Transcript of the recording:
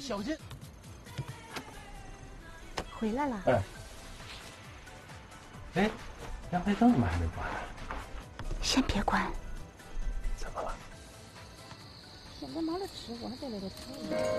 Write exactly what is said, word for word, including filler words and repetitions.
小心！ 回来了。 哎，哎，阳台灯怎么还没关呢？ 先别关。 怎么了？ 现在忙着吃，我还在那里吃。